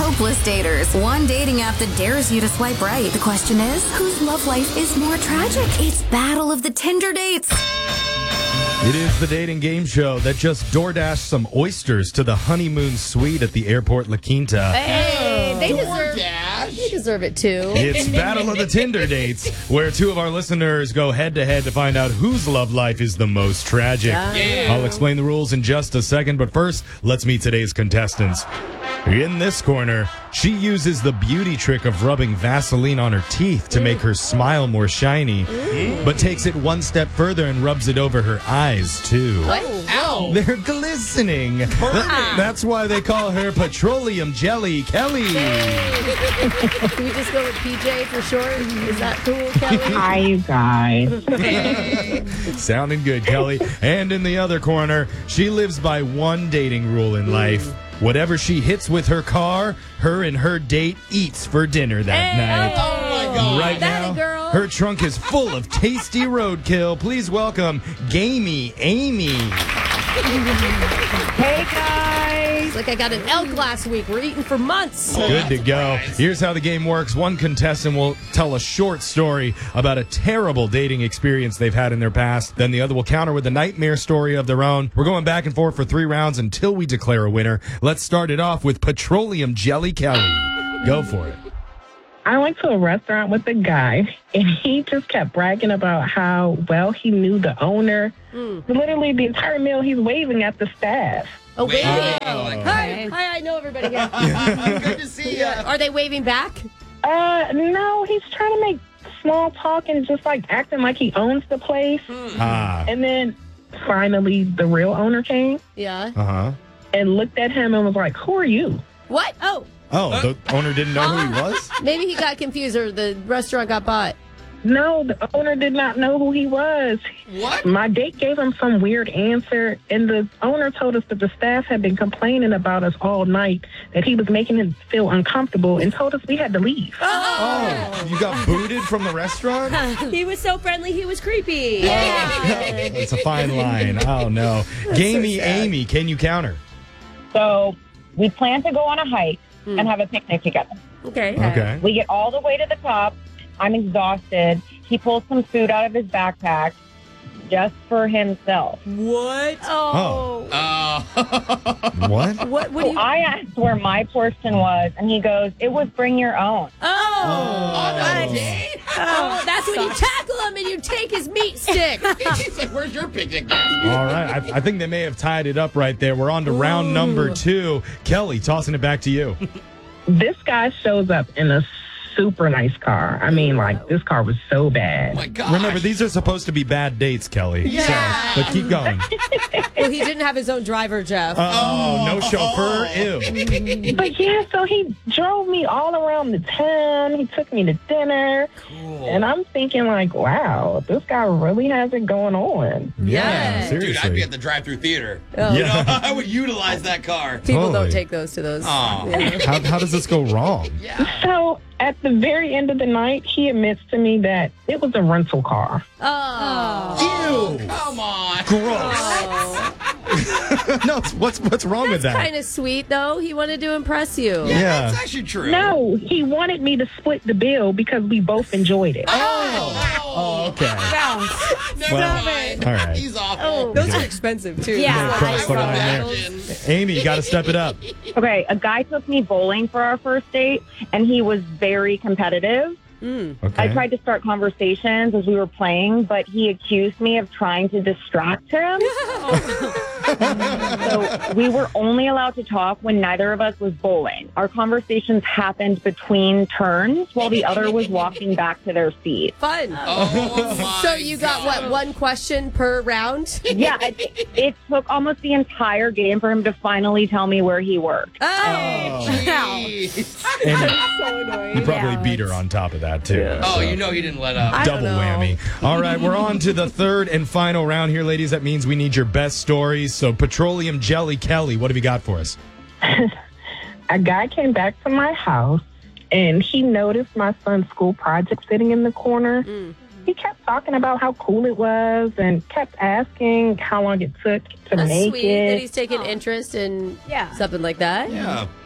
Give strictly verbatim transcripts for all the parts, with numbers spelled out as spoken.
hopeless daters. One dating app that dares you to swipe right. The question is, whose love life is more tragic? It's Battle of the Tinder Dates. It is the dating game show that just DoorDashed some oysters to the honeymoon suite at the airport La Quinta. Hey, they deserve, DoorDash. they deserve it too. It's Battle of the Tinder Dates, where two of our listeners go head-to-head to find out whose love life is the most tragic. Yeah. I'll explain the rules in just a second, but first, let's meet today's contestants. In this corner, she uses the beauty trick of rubbing Vaseline on her teeth to make her smile more shiny, but takes it one step further and rubs it over her eyes, too. Ow. They're glistening. Th- That's why they call her Petroleum Jelly Kelly. Can we just go with P J for short? Is that cool, Kelly? Hi, you guys. Sounding good, Kelly. And in the other corner, she lives by one dating rule in life. Whatever she hits with her car, her and her date eats for dinner that Hey, night. Oh, my God. Right That now, a girl. her trunk is full of tasty roadkill. Please welcome Gamey Amy. Hey, guys. It's like I got an elk last week. We're eating for months. Good to go. Here's how the game works. One contestant will tell a short story about a terrible dating experience they've had in their past. Then the other will counter with a nightmare story of their own. We're going back and forth for three rounds until we declare a winner. Let's start it off with Petroleum Jelly Kelly. Go for it. I went to a restaurant with a guy, and he just kept bragging about how well he knew the owner. Literally, the entire meal, he's waving at the staff. Oh, waving. Oh, okay. Hi, hi, I know everybody here. Good to see you. Are they waving back? Uh, no, he's trying to make small talk and just, like, acting like he owns the place. Ah. And then, finally, the real owner came Yeah. Uh-huh. and looked at him and was like, who are you? What? Oh, Oh, the owner didn't know who he was? maybe he got confused or the restaurant got bought. No, the owner did not know who he was. What? My date gave him some weird answer, and the owner told us that the staff had been complaining about us all night, that he was making him feel uncomfortable, and told us we had to leave. Oh, you got booted from the restaurant? He was so friendly, he was creepy. It's a fine line. Oh, no. Gamey Amy, can you counter? So we plan to go on a hike and have a picnic together. Okay. Okay. We get all the way to the top. I'm exhausted. He pulls some food out of his backpack just for himself. What? Oh. Uh, What? What? What do So you? I asked where my portion was, and he goes, it was bring your own. Oh. on a date? Oh, that's when you tackle him and you take his meat stick. He's like, where's your picnic basket? All right. I, I think they may have tied it up right there. We're on to round number two. Kelly, tossing it back to you. This guy shows up in a super nice car. I mean, like, this car was so Oh, bad. my God. Remember, these are supposed to be bad dates, Kelly. Yeah. So, but keep going. Well, he didn't have his own driver, Jeff. Oh, no chauffeur? Ew. But yeah, so he drove me all around the town. He took me to dinner. Cool. And I'm thinking, like, wow, this guy really has it going on. Yeah, Yes. seriously. Dude, I'd be at the drive-through theater. Oh. You know, I would utilize that car. People Totally. don't take those to those. Aw. Yeah. how, how does this go wrong? Yeah. So at the very end of the night, he admits to me that it was a rental car. Oh. Ew. Come on. Gross. Oh. No, what's what's wrong with That's that? kind of sweet, though. He wanted to impress you. Yeah, Yeah. that's actually true. No, he wanted me to split the bill because we both enjoyed it. Oh, okay. Never Well, mind. all right. He's awful. Oh, those are expensive, too. Yeah. Cross the line there. Imagine. Amy, you got to step it up. Okay, a guy took me bowling for our first date, and he was very competitive. Okay. I tried to start conversations as we were playing, but he accused me of trying to distract him. So we were only allowed to talk when neither of us was bowling. Our conversations happened between turns while the other was walking back to their seat. Fun. Oh, my So you got, God. what, one question per round? Yeah, it, it took almost the entire game for him to finally tell me where he worked. Oh. Jeez. And So annoying. you probably Yeah, beat her on top of that, too. Oh, So, you know he didn't let up. I don't double know. whammy. All right, we're on to the third and final round here, ladies. That means we need your best stories. So, Petroleum Jelly Kelly, what have you got for us? A guy came back to my house, and he noticed my son's school project sitting in the corner. He kept talking about how cool it was and kept asking how long it took to That's make sweet that it. he's taking interest in Yeah. something like that. Yeah.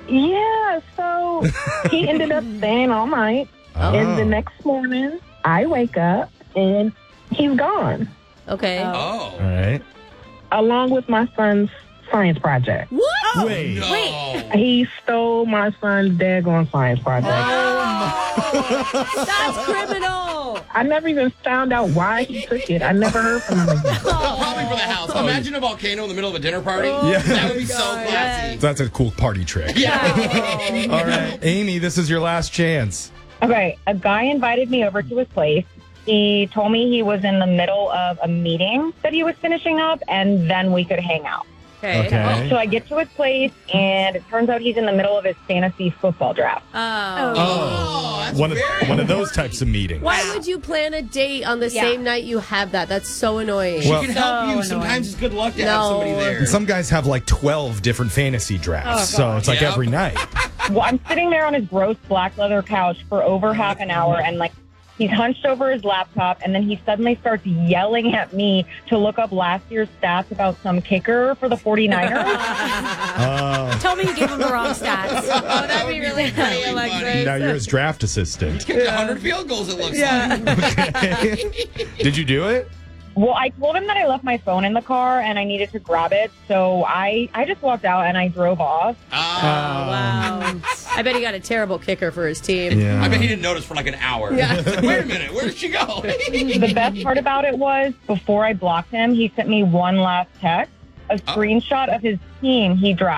Yeah, so he ended up staying all night. Oh. And the next morning, I wake up and he's gone, Okay. Oh. All right. along with my son's science project. What? Wait. No. He stole my son's daggone science project. That's criminal. I never even found out why he took it. I never heard from him again. Probably for the house. Imagine a volcano in the middle of a dinner party. Yeah. That would be so classy. That's a cool party trick. Yeah. All right. Amy, this is your last chance. Okay, a guy invited me over to his place. He told me he was in the middle of a meeting that he was finishing up, and then we could hang out. Okay. Okay. So I get to his place, and it turns out he's in the middle of his fantasy football draft. Oh. Oh, that's One of, very one of those types of meetings. Why would you plan a date on the Yeah. same night you have that? That's so annoying. Well- She can help you. So Sometimes it's good luck to No. have somebody there. And some guys have like twelve different fantasy drafts, so it's like Yep. every night. Well, I'm sitting there on his gross black leather couch for over half an hour, and like he's hunched over his laptop, and then he suddenly starts yelling at me to look up last year's stats about some kicker for the 49ers. Oh, Tell me you gave him the wrong stats. Oh, that'd be really funny, really Alexis. funny. now you're his draft assistant. Kicked one hundred field goals, it looks like. Did you do it? Well, I told him that I left my phone in the car and I needed to grab it, so I, I just walked out and I drove off. Ah. Wow. I bet he got a terrible kicker for his team. Yeah. I bet he didn't notice for like an hour. Yeah. It's like, wait a minute, where did she go? The best part about it was, before I blocked him, he sent me one last text, a screenshot of his team he dropped.